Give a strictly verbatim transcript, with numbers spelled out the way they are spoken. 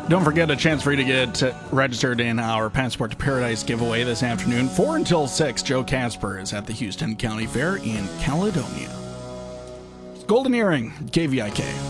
Don't forget a chance for you to get registered in our Passport to Paradise giveaway this afternoon. four until six, Joe Casper is at the Houston County Fair in Caledonia. Golden Earring, K V I K.